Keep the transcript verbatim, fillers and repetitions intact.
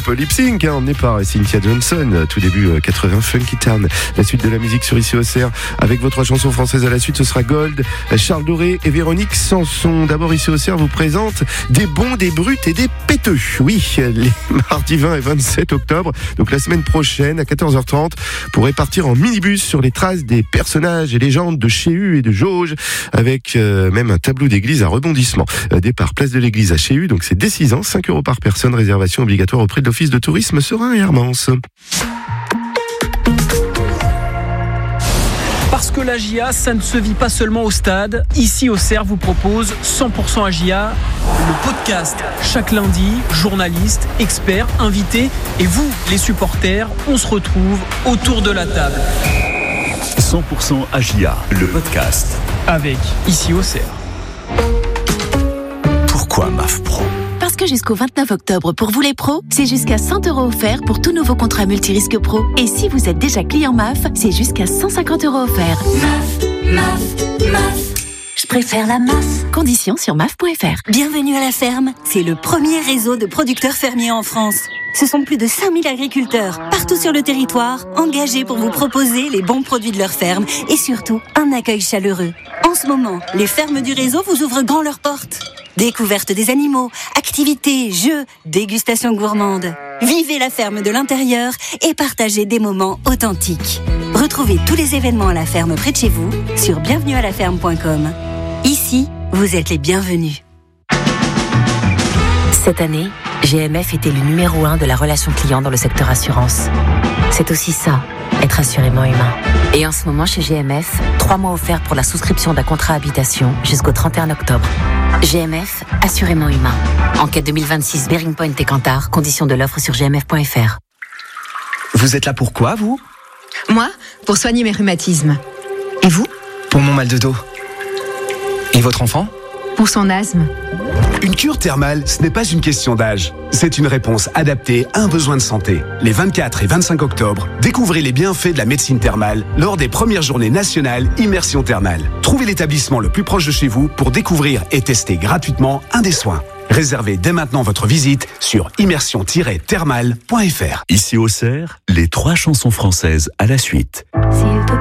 groupe Lip Sync, hein, emmené par Cynthia Johnson, tout début euh, quatre-vingts, Funky Town. La suite de la musique sur I C O C R, avec vos trois chansons françaises à la suite, ce sera Gold, Charles Doré et Véronique Sanson. D'abord, I C O C R vous présente des bons, des brutes et des péteux. Oui, les mardis vingt et vingt-sept octobre, donc la semaine prochaine à quatorze heures trente, pourrez partir en minibus sur les traces des personnages et légendes de Chéhu et de Jauge, avec euh, même un tableau d'église à rebondissement. Euh, départ place de l'église à Chéhu, donc c'est dès six ans, cinq euros par personne, réservation obligatoire auprès de l'Office de tourisme Serein et Hermance. Parce que l'A J A, ça ne se vit pas seulement au stade. Ici, au C E R vous propose cent pour cent A J A, le podcast. Chaque lundi, journalistes, experts, invités et vous, les supporters, on se retrouve autour de la table. cent pour cent A J A, le podcast. Avec Ici au C E R. Pourquoi M A F Pro ? Parce que jusqu'au vingt-neuf octobre, pour vous les pros, c'est jusqu'à cent euros offerts pour tout nouveau contrat multirisque pro. Et si vous êtes déjà client M A F, c'est jusqu'à cent cinquante euros offerts. M A F, M A F, M A F. Je préfère la M A F. Conditions sur M A F point F R. Bienvenue à la ferme. C'est le premier réseau de producteurs fermiers en France. Ce sont plus de cinq mille agriculteurs, partout sur le territoire, engagés pour vous proposer les bons produits de leur ferme et surtout un accueil chaleureux. En ce moment, les fermes du réseau vous ouvrent grand leurs portes. Découverte des animaux, activités, jeux, dégustation gourmande. Vivez la ferme de l'intérieur et partagez des moments authentiques. Retrouvez tous les événements à la ferme près de chez vous sur bienvenue à la ferme point com. Ici, vous êtes les bienvenus. Cette année, G M F était le numéro un de la relation client dans le secteur assurance. C'est aussi ça, être assurément humain. Et en ce moment, chez G M F, trois mois offerts pour la souscription d'un contrat habitation jusqu'au trente et un octobre. G M F, assurément humain. Enquête deux mille vingt-six, Bearing Point et Kantar. Conditions de l'offre sur g m f point f r. Vous êtes là pour quoi, vous ? Moi, pour soigner mes rhumatismes. Et vous ? Pour mon mal de dos. Et votre enfant ? Pour son asthme. Une cure thermale, ce n'est pas une question d'âge. C'est une réponse adaptée à un besoin de santé. Les vingt-quatre et vingt-cinq octobre, découvrez les bienfaits de la médecine thermale lors des premières journées nationales Immersion Thermale. Trouvez l'établissement le plus proche de chez vous pour découvrir et tester gratuitement un des soins. Réservez dès maintenant votre visite sur immersion tiret thermale point f r. Ici au C E R, les trois chansons françaises à la suite.